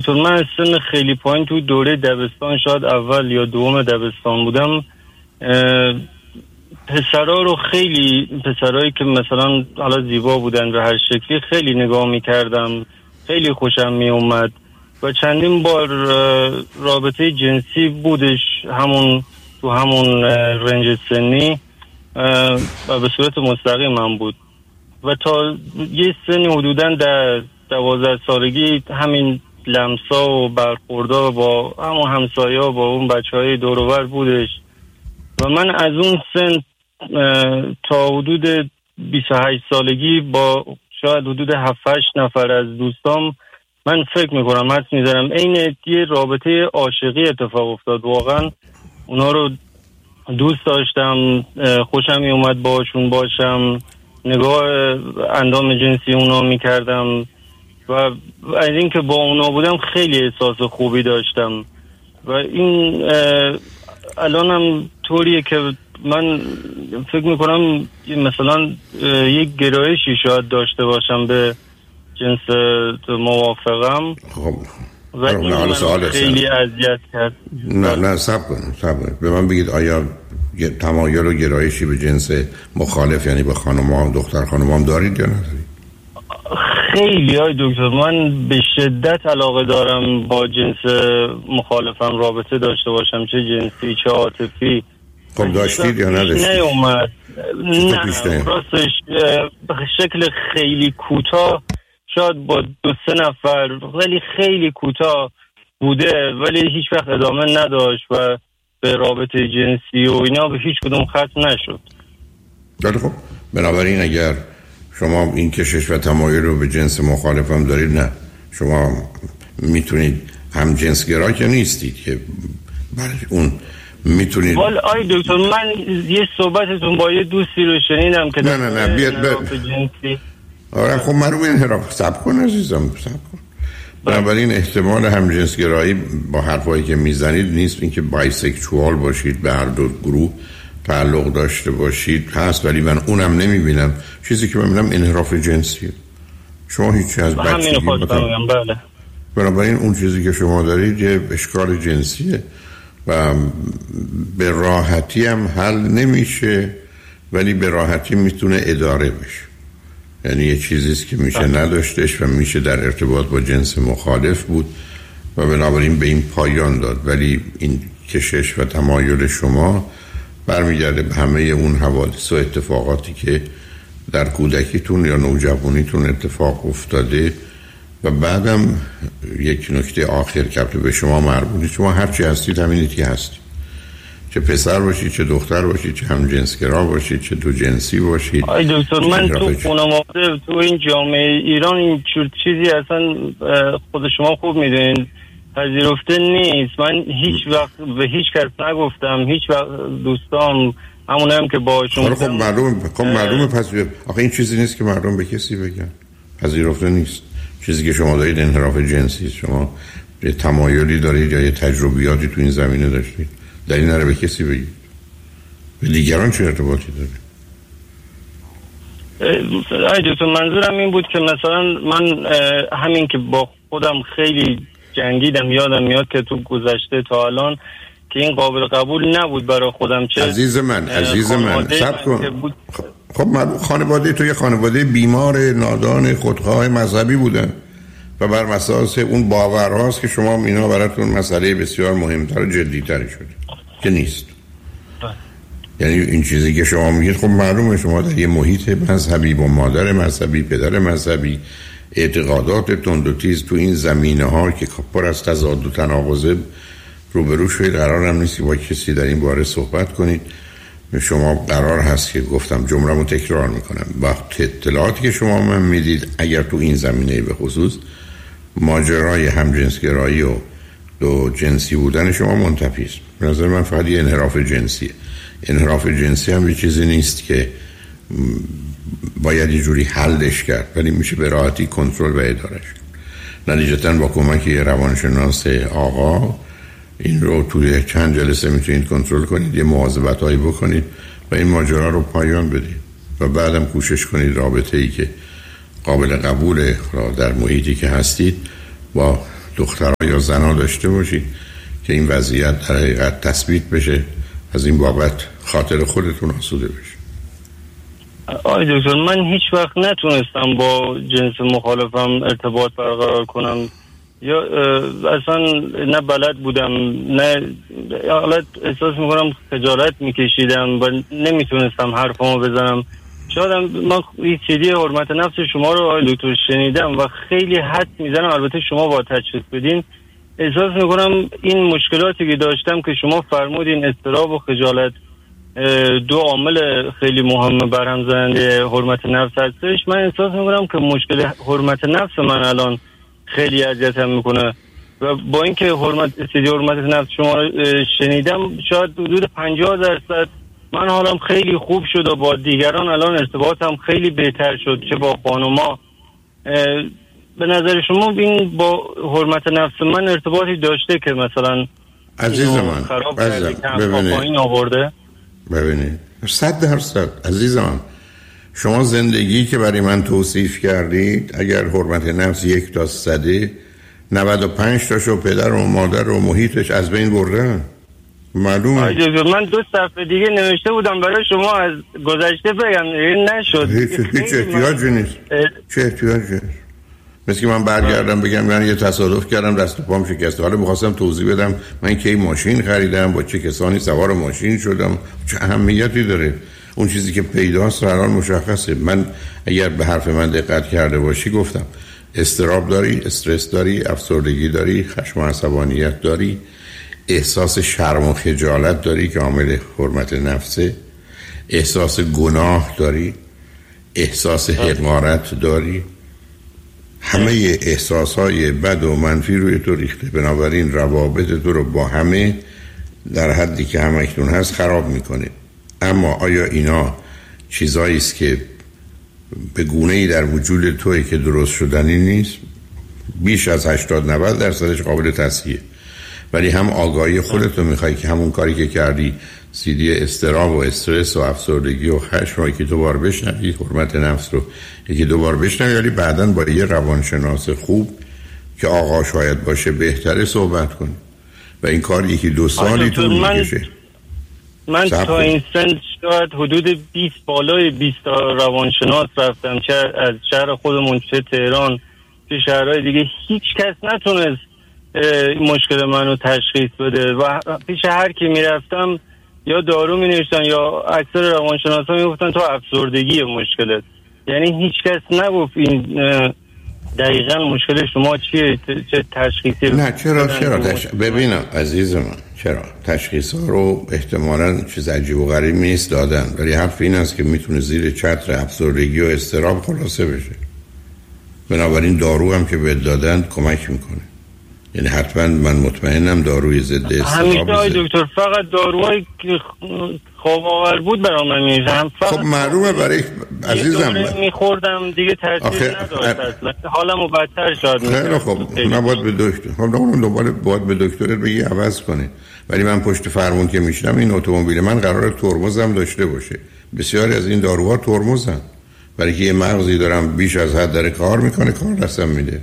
چون من از سن خیلی پایین تو دوره دبستان، شاید اول یا دوم دبستان بودم، پسرها رو خیلی، پسرهایی که مثلا حالا زیبا بودن به هر شکلی، خیلی نگاه میکردم، خیلی خوشم میومد و چندین بار رابطه جنسی بودش تو همون رنج سنی و به صورت مستقیم هم بود و تا یه سنی حدوداً در 12 سالگی همین لمسا و برخوردها با همون همسایه‌ها با اون بچه‌های دور و بر بودش و من از اون سن تا حدود 28 سالگی با شاید حدود 7-8 نفر از دوستام من فکر میکنم، حدس میزنم این یه رابطه عاشقی اتفاق افتاد. واقعا اونا رو دوست داشتم، خوشم میومد باشون باشم، نگاه اندام جنسی اونا میکردم و از این که با اونا بودم خیلی احساس خوبی داشتم و این الانم طوریه که من فکر میکنم مثلا یک گرایشی شاید داشته باشم به جنس موافقم. خب و این من خیلی اذیت کرد. نه صبر کن به من بگید آیا تمایل و گرایشی به جنس مخالف یعنی به خانم‌ها، دختر خانم‌ها دارید یا ندارید؟ خیلی های دکتر، من به شدت علاقه دارم با جنس مخالفم رابطه داشته باشم، چه جنسی چه عاطفی. خب داشتید یا نداشتید؟ نیومد. نه راستش به شکل خیلی کوتاه، شاید با 2-3 نفر ولی خیلی کوتاه بوده ولی هیچ وقت ادامه نداشت و به رابطه جنسی و اینا به هیچ کدوم ختم نشد. خب بنابراین اگر شما این کشش و تمایل رو به جنس مخالف هم دارید، نه شما میتونید هم جنسگرا که نیستید که برای اون میتونید. ولی آی دکتر من یه صحبتتون با یه دوستی رو شنیدم که نه بیاد جنسی. آره خب معلوم انحراف. صبر کن عزیزم، صبر کن. بنابراین احتمال همجنسگرایی با حرفایی که میزنید نیست اینکه بایسکشوال باشید، به هر دو گروه تعلق داشته باشید هست، ولی من اونم نمیبینم. چیزی که من میبینم انحراف جنسیه. شما هیچی از بچگی بله. بنابراین اون چیزی که شما دارید یه اشکال جنسیه و به راحتی هم حل نمیشه ولی به راحتی میتونه اداره بشه. یعنی یه چیزیست که میشه نداشتش و میشه در ارتباط با جنس مخالف بود و بنابراین به این پایان داد. ولی این کشش و تمایل شما برمیگرده به همه اون حوادث و اتفاقاتی که در کودکیتون یا نوجوانیتون اتفاق افتاده. و بعدم یک نکته آخر که به شما مربوطه، شما هرچی هستید همینید که هستید، چه پسر باشید چه دختر باشید، چه همجنسگرا باشید چه دو جنسی باشید. آی دکتر من تو خانواده تو این جامعه ایران این چیزی اصلا خود شما خوب میدونید پذیرفته نیست. من هیچ وقت به هیچ کس نگفتم، هیچ وقت دوستام همونم که باشون خب معلومه آخه این چیزی نیست که مردم به کسی بگن. پذیرفته نیست. چیزی که شما دارید انحراف جنسی، شما یه تمایلی دارید یا یه تجربیاتی تو این زمینه داشتید، در این نره به کسی بگید. به دیگران چه ارتباطی دارید؟ دکتر منظورم این بود که مثلا من همین که با خودم خیلی جنگیدم، یادم میاد که تو گذشته تا الان که این قابل قبول نبود برای خودم. چه عزیز من صبر کن. خب خانواده تو یه خانواده بیمار نادان خودخواه مذهبی بودن و بر اساس اون باورهاست که شما اینا براتون مسئله بسیار مهمتر و جدیتری شده که نیست. یعنی این چیزی که شما میگید خب معلومه شما در یه محیط مذهبی با مادر مذهبی، پدر مذهبی، اعتقادات تند و تیز تو این زمینه ها که پر از تضاد و تناقض روبرو شوید. قرار هم نیست که با کسی در این باره صحبت کنید. شما قرار هست که گفتم جمله‌مو تکرار میکنم، وقت اطلاعاتی که شما من میدید اگر تو این زمینه به خصوص ماجرای همجنسگرایی و دو جنسی بودن شما منتفی است. به نظر من فقط یه انحراف جنسیه. انحراف جنسی هم یه چیزی نیست که باید یه جوری حلش کرد، ولی میشه به راحتی کنترل و ادارش کرد. نتیجتاً با کمک روانشناس آقا این رو توی چند جلسه میتونید کنترل کنید، یه مواظبت‌هایی بکنید و این ماجرا رو پایان بدید و بعدم کوشش کنید رابطه‌ای که قابل قبوله در محیطی که هستید با دخترها یا زنها داشته باشید که این وضعیت در حقیقت تثبیت بشه، از این بابت خاطر خودتون آسوده بشه. آقای دکتر، من هیچ وقت نتونستم با جنس مخالفم ارتباط برقرار کنم، یا اصلا نه بلد بودم، نه حالت احساس میکنم خجالت میکشیدم و نمیتونستم حرفمو بزنم. شاید من این سیدی حرمت نفس شما رو آقای دکتر شنیدم و خیلی حد میزنم، البته شما با تشخیص بدین. احساس میکنم این مشکلاتی که داشتم که شما فرمودین اضطراب و خجالت دو عامل خیلی مهم برهم زننده حرمت نفس هستش. من احساس میکنم که مشکل حرمت نفس من الان خیلی اذیتم میکنه و با اینکه سیدی حرمت نفس شما شنیدم شاید حدود 50% من حالم خیلی خوب شد و با دیگران الان ارتباطم خیلی بهتر شد، چه با خانوما. به نظر شما این با حرمت نفس من ارتباطی داشته که مثلا عزیز من خراب کرده، پایین آورده؟ ببینید 100% عزیز من، شما زندگی که برای من توصیف کردید اگر حرمت نفس 1 تا 100 95 تاشو پدر و مادر و محیطش از بین بردن. معلومه. من 2 صفحه دیگه نوشته بودم برای شما از گذشته بگم، این نشد. هیچ احتیاجی نیست. چه احتیاجی نیست؟ مثل که من برگردم بگم من یه تصادف کردم دست و پام شکسته، حالا می‌خواستم توضیح بدم من کی ماشین خریدم، با چه کسانی سوار ماشین شدم، چه اهمیتی داره؟ اون چیزی که پیداست هر حال مشخصه. من اگر به حرف من دقت کرده باشی گفتم اضطراب داری، استرس داری، افسردگی داری، خشم و عصبانیت داری، احساس شرم و خجالت داری که عامل حرمت نفسه، احساس گناه داری، احساس حقارت داری، همه احساسهای بد و منفی روی تو ریخته. بنابراین روابط تو رو با همه در حدی که همکنون هست خراب میکنه. اما آیا اینا چیزایی است که به گونه‌ای در وجود توئه که درست شدنی نیست؟ بیش از 80-90% قابل تصحیحه. ولی هم آگاهی خودتو میخوای که همون کاری که کردی، سیدی اضطراب و استرس و افسردگی و خشم رو که 2 بار بشنوی، حرمت نفس رو 1-2 بار بشنوی، ولی بعداً با یه روانشناس خوب که آقا شاید باشه بهتره صحبت کنی و این کار 1-2 سالی طول میکشه. من تا این سن شاید حدود 20 بالای 20 روانشناس رفتم، چه از شهر خودمون چه تهران چه شهرهای دیگه. هیچ کس نتونست مشکل منو تشخیص بده و پیش هر کی میرفتم یا دارو می نوشتن یا اکثر روانشناسا میگفتن تو افسردگی مشکلت. یعنی هیچ کس نگفت این دقیقاً مشکل شما چیه، چه تشخیصی. نه چرا ببینم عزیز من، چرا تشخیص ها رو احتمالاً چیز عجیب و غریب نیست دادن، ولی حرف این است که میتونه زیر چتر افسردگی و اضطراب خلاصه بشه. بنابراین دارو هم که بهت دادن کمک میکنه. یعنی حتما من مطمئنم داروی ضد اضطراب همیشه آقای دکتر فقط داروهای خواب آور بود برام نمی‌رسم. خب معلومه برای عزیزم می‌خوردم دیگه تاثیر نداشت اصلا، حالمو بدتر شد. خیلی خب نباید به دکتر، خب دنبال باید به دکترت بگی عوض کنه. ولی من پشت فرمون که میشنم این اتومبیل من قراره ترمزم داشته باشه. بسیاری از این داروها ترمزن، برای که یه مغزی دارم بیش از حد داره کار میکنه، کار دستم میده.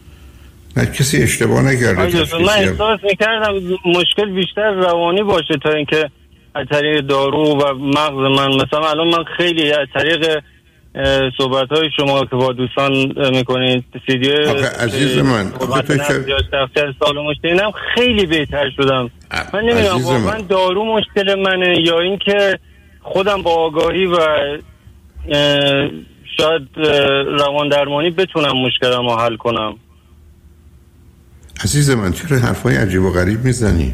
نه کسی اشتباه نکرده. من احساس میکردم مشکل بیشتر روانی باشه تا اینکه از طریق دارو و مغز من. مثلا الان من خیلی از طریق صحبت‌های شما که با دوستان میکنید سیدی عزیز من سالم شدم خیلی بهتر شدم. من نمیدونم واقعا دارو مشکل منه یا اینکه خودم با آگاهی و شاید روان درمانی بتونم مشکلم رو حل کنم. عزیز من چرا حرفای عجیب و غریب میزنی؟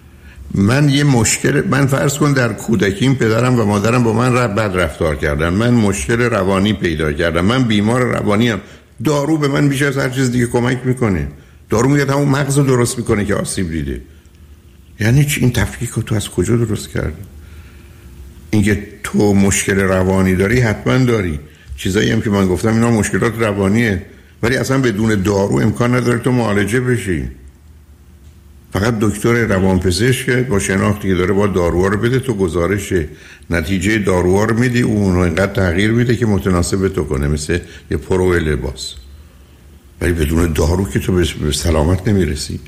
من فرض کن در کودکیم پدرم و مادرم با من بد رفتار کردن، من مشکل روانی پیدا کردم، من بیمار روانیم. دارو به من بیش از هر چیز دیگه کمک میکنه. دارو میاد همون مغز رو درست میکنه که آسیب دیده. یعنی چی این تفکیک رو تو از کجا درست کردی؟ اینکه تو مشکل روانی داری حتما داری. چیزایی هم که من گفتم اینا مشکلات روانیه، ولی اصلا بدون دارو امکان نداره تو معالجه بشی. فقط دکتر روانپزشک با شناختی که داره با داروها رو بده، تو گزارش نتیجه داروها رو میدی، اون رو اینقدر تغییر میده که متناسب تو کنه، مثل یه پرو لباس. ولی بدون دارو که تو به سلامت نمیرسی.